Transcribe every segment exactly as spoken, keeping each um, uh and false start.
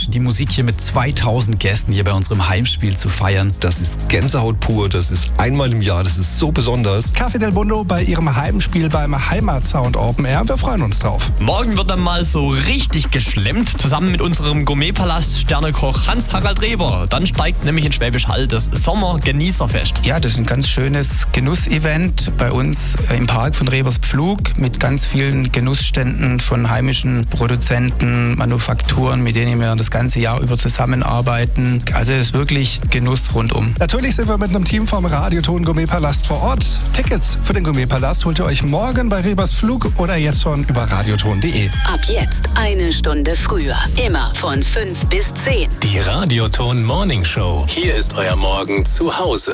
die Musik hier mit zweitausend Gästen hier bei unserem Heimspiel zu feiern. Das ist Gänsehaut pur, das ist einmal im Jahr, das ist so besonders. Café del Mundo bei ihrem Heimspiel beim Heimatsound Open Air. Wir freuen uns drauf. Morgen wird dann mal so richtig geschlemmt, zusammen mit unserem Gourmetpalast Sternekoch Hans-Harald Reber. Dann steigt nämlich in Schwäbisch Hall das Sommergenießerfest. Ja, das ist ein ganz schönes Genussevent bei uns im Park von Rebers Pflug mit ganz vielen Genussständen von heimischen Produzenten, Manufakturen, mit denen wir das ganze Jahr über zusammenarbeiten. Also es ist wirklich Genuss rundum. Natürlich sind wir mit einem Team vom Radioton Gourmetpalast vor Ort. Tickets für den Gourmetpalast holt ihr euch morgen bei Rebers Pflug oder jetzt schon über radioton punkt de. Ab jetzt eine Stunde früher. Immer von fünf bis zehn. Die Radioton Morning Show. Hier ist euer Morgen zu Hause.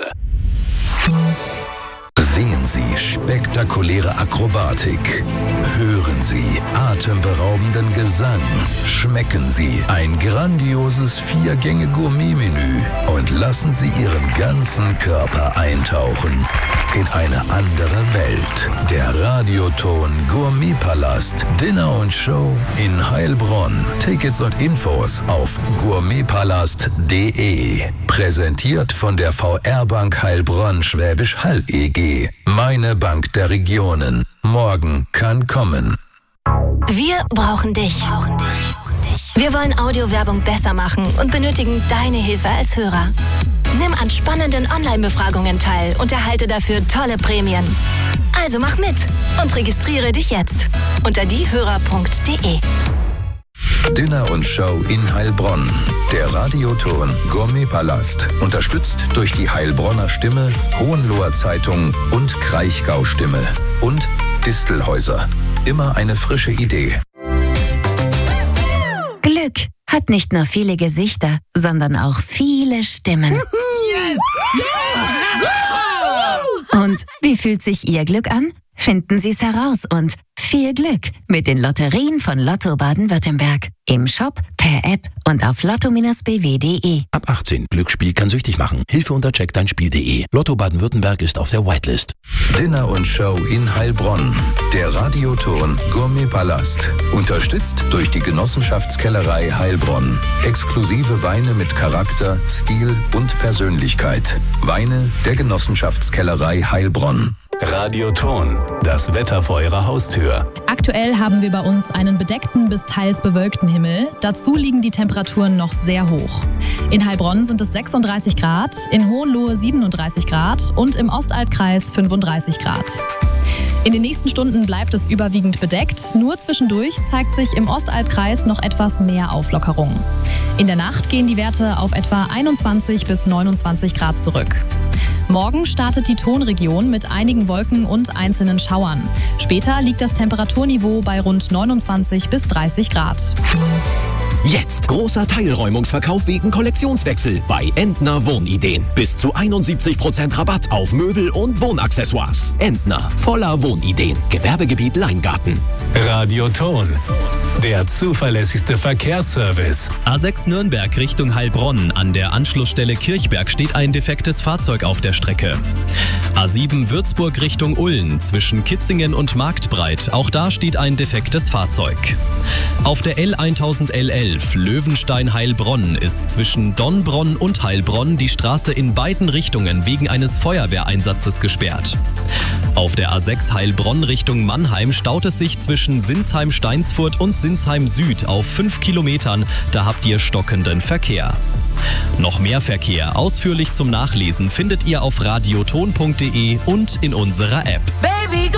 Sehen Sie spektakuläre Akrobatik. Hören Sie atemberaubenden Gesang. Schmecken Sie ein grandioses Vier-Gänge-Gourmet-Menü und lassen Sie Ihren ganzen Körper eintauchen in eine andere Welt. Der Radioton Gourmetpalast Dinner und Show in Heilbronn. Tickets und Infos auf gourmetpalast punkt de. Präsentiert von der V R-Bank Heilbronn Schwäbisch Hall E G. Meine Bank der Regionen. Morgen kann kommen. Wir brauchen dich. Wir wollen Audiowerbung besser machen und benötigen deine Hilfe als Hörer. Nimm an spannenden Online-Befragungen teil und erhalte dafür tolle Prämien. Also mach mit und registriere dich jetzt unter diehörer punkt de. Dinner und Show in Heilbronn. Der Radioton Gourmetpalast. Unterstützt durch die Heilbronner Stimme, Hohenloher Zeitung und Kraichgau Stimme. Und Distelhäuser. Immer eine frische Idee. Glück hat nicht nur viele Gesichter, sondern auch viele Stimmen. Yes! Und wie fühlt sich Ihr Glück an? Finden Sie es heraus und viel Glück mit den Lotterien von Lotto Baden-Württemberg. Im Shop, per App und auf lotto Bindestrich b w punkt de. Ab achtzehn. Glücksspiel kann süchtig machen. Hilfe unter check dein Spiel punkt de. Lotto Baden-Württemberg ist auf der Whitelist. Dinner und Show in Heilbronn. Der Radioton Gourmetpalast. Unterstützt durch die Genossenschaftskellerei Heilbronn. Exklusive Weine mit Charakter, Stil und Persönlichkeit. Weine der Genossenschaftskellerei Heilbronn. Radioton, das Wetter vor Ihrer Haustür. Aktuell haben wir bei uns einen bedeckten bis teils bewölkten Himmel. Dazu liegen die Temperaturen noch sehr hoch. In Heilbronn sind es sechsunddreißig Grad, in Hohenlohe siebenunddreißig Grad und im Ostalbkreis fünfunddreißig Grad. In den nächsten Stunden bleibt es überwiegend bedeckt. Nur zwischendurch zeigt sich im Ostalbkreis noch etwas mehr Auflockerung. In der Nacht gehen die Werte auf etwa einundzwanzig bis neunundzwanzig Grad zurück. Morgen startet die Tonregion mit einigen Wolken und einzelnen Schauern. Später liegt das Temperaturniveau bei rund neunundzwanzig bis dreißig Grad. Jetzt großer Teilräumungsverkauf wegen Kollektionswechsel bei Entner Wohnideen. Bis zu einundsiebzig Prozent Rabatt auf Möbel und Wohnaccessoires. Entner, voller Wohnideen. Gewerbegebiet Leingarten. Radioton, der zuverlässigste Verkehrsservice. A sechs Nürnberg Richtung Heilbronn. An der Anschlussstelle Kirchberg steht ein defektes Fahrzeug auf der Strecke. A sieben Würzburg Richtung Ulm zwischen Kitzingen und Marktbreit. Auch da steht ein defektes Fahrzeug. Auf der L tausend L elf Löwenstein-Heilbronn ist zwischen Donnbronn und Heilbronn die Straße in beiden Richtungen wegen eines Feuerwehreinsatzes gesperrt. Auf der A sechs Heilbronn Richtung Mannheim staut es sich zwischen Sinsheim-Steinsfurt und Sinsheim Süd auf fünf Kilometern. Da habt ihr stockenden Verkehr. Noch mehr Verkehr ausführlich zum Nachlesen findet ihr auf radioton punkt de und in unserer App. Baby.